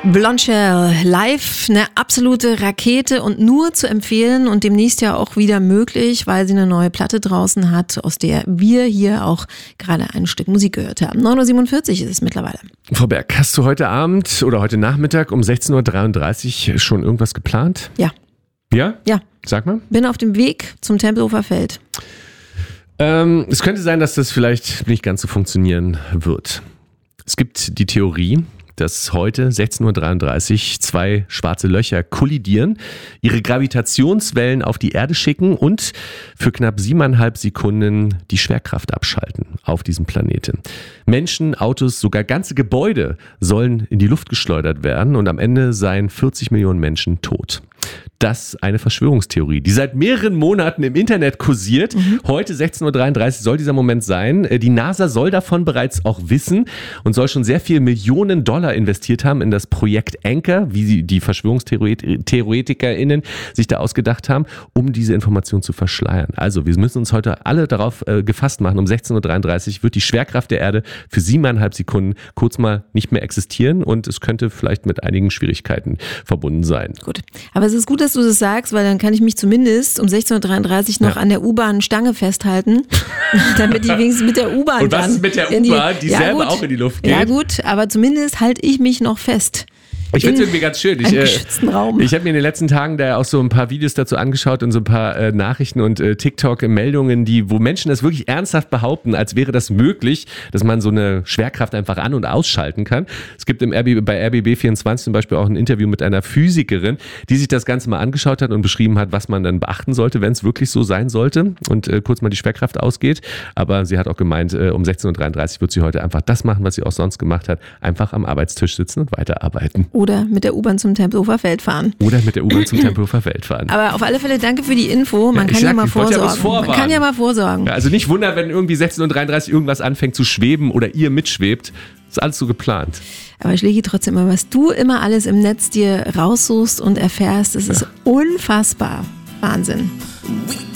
Blondshell live, eine absolute Rakete und nur zu empfehlen und demnächst ja auch wieder möglich, weil sie eine neue Platte draußen hat, aus der wir hier auch gerade ein Stück Musik gehört haben. 9.47 Uhr ist es mittlerweile. Frau Berg, hast du heute Abend oder heute Nachmittag um 16.33 Uhr schon irgendwas geplant? Ja. Ja? Ja. Sag mal. Bin auf dem Weg zum Tempelhofer Feld. Es könnte sein, dass das vielleicht nicht ganz so funktionieren wird. Es gibt die Theorie, dass heute 16.33 Uhr zwei schwarze Löcher kollidieren, ihre Gravitationswellen auf die Erde schicken und für knapp 7,5 Sekunden die Schwerkraft abschalten auf diesem Planeten. Menschen, Autos, sogar ganze Gebäude sollen in die Luft geschleudert werden und am Ende seien 40 Millionen Menschen tot. Das ist eine Verschwörungstheorie, die seit mehreren Monaten im Internet kursiert. Heute 16.33 Uhr soll dieser Moment sein. Die NASA soll davon bereits auch wissen und soll schon sehr viel Millionen Dollar investiert haben in das Projekt Anchor, wie die VerschwörungstheoretikerInnen sich da ausgedacht haben, um diese Information zu verschleiern. Also wir müssen uns heute alle darauf gefasst machen, um 16.33 Uhr wird die Schwerkraft der Erde für 7,5 Sekunden kurz mal nicht mehr existieren und es könnte vielleicht mit einigen Schwierigkeiten verbunden sein. Gut, aber es ist gut, dass du das sagst, weil dann kann ich mich zumindest um 16.33 Uhr noch an der U-Bahn-Stange festhalten, damit ich wenigstens mit der U-Bahn Und was ist mit der U-Bahn, die selber auch in die Luft geht? Ja gut, aber zumindest halte ich mich noch fest. Ich finde es irgendwie ganz schön. Einen geschützten Raum. Ich habe mir in den letzten Tagen da auch so ein paar Videos dazu angeschaut und so ein paar Nachrichten und TikTok-Meldungen, wo Menschen das wirklich ernsthaft behaupten, als wäre das möglich, dass man so eine Schwerkraft einfach an- und ausschalten kann. Es gibt bei RBB24 zum Beispiel auch ein Interview mit einer Physikerin, die sich das Ganze mal angeschaut hat und beschrieben hat, was man dann beachten sollte, wenn es wirklich so sein sollte und kurz mal die Schwerkraft ausgeht. Aber sie hat auch gemeint, um 16.33 Uhr wird sie heute einfach das machen, was sie auch sonst gemacht hat, einfach am Arbeitstisch sitzen und weiterarbeiten. Oder mit der U-Bahn zum Tempelhofer Feld fahren. Aber auf alle Fälle danke für die Info. Man kann ja mal vorsorgen. Ja, also nicht wundern, wenn irgendwie 16.33 Uhr irgendwas anfängt zu schweben oder ihr mitschwebt. Das ist alles so geplant. Aber Schlägi, trotzdem mal, was du immer alles im Netz dir raussuchst und erfährst, das ist unfassbar. Wahnsinn.